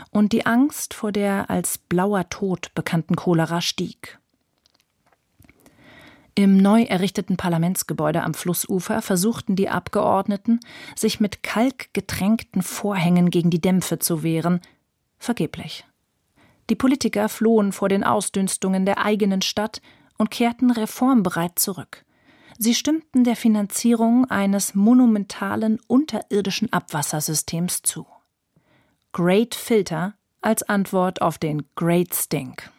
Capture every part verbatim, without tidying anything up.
und die Angst vor der als blauer Tod bekannten Cholera stieg. Im neu errichteten Parlamentsgebäude am Flussufer versuchten die Abgeordneten, sich mit kalkgetränkten Vorhängen gegen die Dämpfe zu wehren. Vergeblich. Die Politiker flohen vor den Ausdünstungen der eigenen Stadt und kehrten reformbereit zurück. Sie stimmten der Finanzierung eines monumentalen unterirdischen Abwassersystems zu. Great Filter als Antwort auf den Great Stink.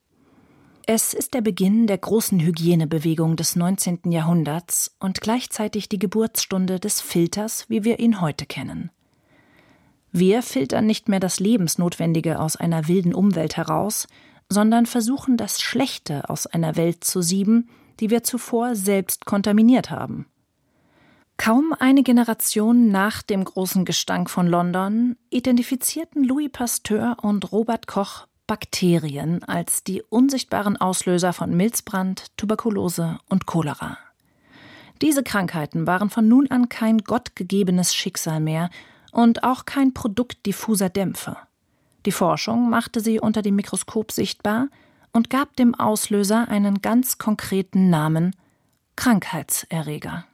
Es ist der Beginn der großen Hygienebewegung des neunzehnten Jahrhunderts und gleichzeitig die Geburtsstunde des Filters, wie wir ihn heute kennen. Wir filtern nicht mehr das Lebensnotwendige aus einer wilden Umwelt heraus, sondern versuchen, das Schlechte aus einer Welt zu sieben, die wir zuvor selbst kontaminiert haben. Kaum eine Generation nach dem großen Gestank von London identifizierten Louis Pasteur und Robert Koch Bakterien als die unsichtbaren Auslöser von Milzbrand, Tuberkulose und Cholera. Diese Krankheiten waren von nun an kein gottgegebenes Schicksal mehr und auch kein Produkt diffuser Dämpfe. Die Forschung machte sie unter dem Mikroskop sichtbar und gab dem Auslöser einen ganz konkreten Namen: Krankheitserreger.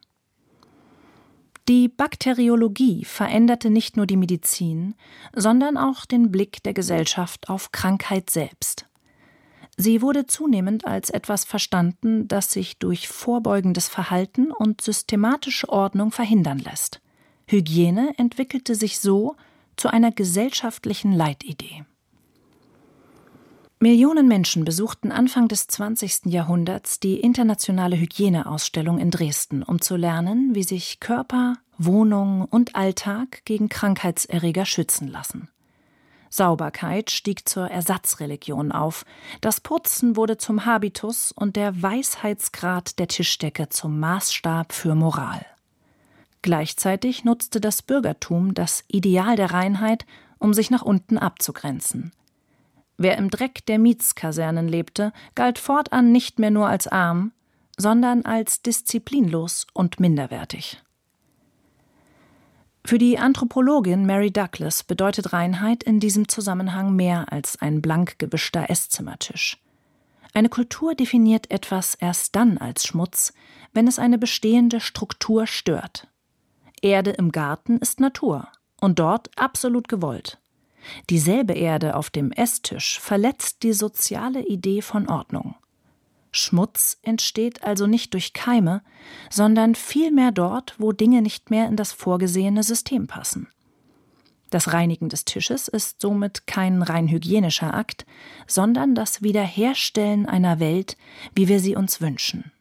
Die Bakteriologie veränderte nicht nur die Medizin, sondern auch den Blick der Gesellschaft auf Krankheit selbst. Sie wurde zunehmend als etwas verstanden, das sich durch vorbeugendes Verhalten und systematische Ordnung verhindern lässt. Hygiene entwickelte sich so zu einer gesellschaftlichen Leitidee. Millionen Menschen besuchten Anfang des zwanzigsten Jahrhunderts die internationale Hygieneausstellung in Dresden, um zu lernen, wie sich Körper, Wohnung und Alltag gegen Krankheitserreger schützen lassen. Sauberkeit stieg zur Ersatzreligion auf, das Putzen wurde zum Habitus und der Weisheitsgrad der Tischdecke zum Maßstab für Moral. Gleichzeitig nutzte das Bürgertum das Ideal der Reinheit, um sich nach unten abzugrenzen. Wer im Dreck der Mietskasernen lebte, galt fortan nicht mehr nur als arm, sondern als disziplinlos und minderwertig. Für die Anthropologin Mary Douglas bedeutet Reinheit in diesem Zusammenhang mehr als ein blank gewischter Esszimmertisch. Eine Kultur definiert etwas erst dann als Schmutz, wenn es eine bestehende Struktur stört. Erde im Garten ist Natur und dort absolut gewollt. Dieselbe Erde auf dem Esstisch verletzt die soziale Idee von Ordnung. Schmutz entsteht also nicht durch Keime, sondern vielmehr dort, wo Dinge nicht mehr in das vorgesehene System passen. Das Reinigen des Tisches ist somit kein rein hygienischer Akt, sondern das Wiederherstellen einer Welt, wie wir sie uns wünschen.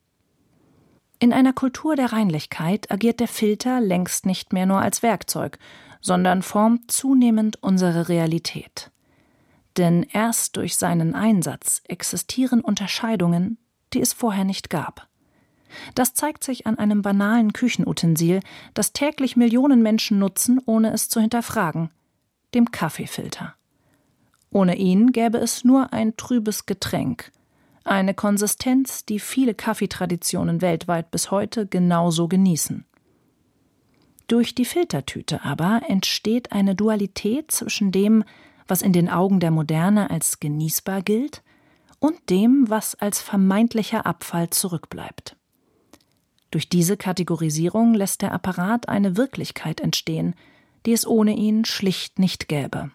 In einer Kultur der Reinlichkeit agiert der Filter längst nicht mehr nur als Werkzeug, sondern formt zunehmend unsere Realität. Denn erst durch seinen Einsatz existieren Unterscheidungen, die es vorher nicht gab. Das zeigt sich an einem banalen Küchenutensil, das täglich Millionen Menschen nutzen, ohne es zu hinterfragen: dem Kaffeefilter. Ohne ihn gäbe es nur ein trübes Getränk, eine Konsistenz, die viele Kaffeetraditionen weltweit bis heute genauso genießen. Durch die Filtertüte aber entsteht eine Dualität zwischen dem, was in den Augen der Moderne als genießbar gilt, und dem, was als vermeintlicher Abfall zurückbleibt. Durch diese Kategorisierung lässt der Apparat eine Wirklichkeit entstehen, die es ohne ihn schlicht nicht gäbe.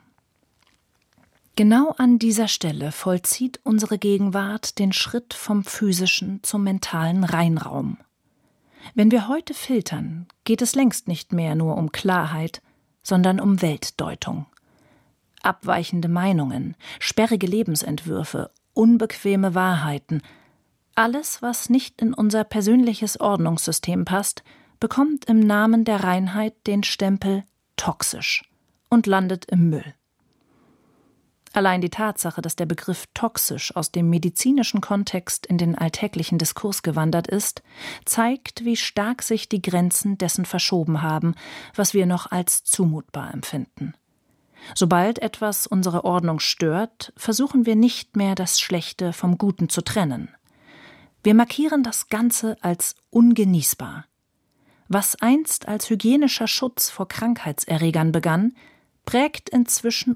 Genau an dieser Stelle vollzieht unsere Gegenwart den Schritt vom physischen zum mentalen Reinraum. Wenn wir heute filtern, geht es längst nicht mehr nur um Klarheit, sondern um Weltdeutung. Abweichende Meinungen, sperrige Lebensentwürfe, unbequeme Wahrheiten, alles, was nicht in unser persönliches Ordnungssystem passt, bekommt im Namen der Reinheit den Stempel toxisch und landet im Müll. Allein die Tatsache, dass der Begriff toxisch aus dem medizinischen Kontext in den alltäglichen Diskurs gewandert ist, zeigt, wie stark sich die Grenzen dessen verschoben haben, was wir noch als zumutbar empfinden. Sobald etwas unsere Ordnung stört, versuchen wir nicht mehr, das Schlechte vom Guten zu trennen. Wir markieren das Ganze als ungenießbar. Was einst als hygienischer Schutz vor Krankheitserregern begann, prägt inzwischen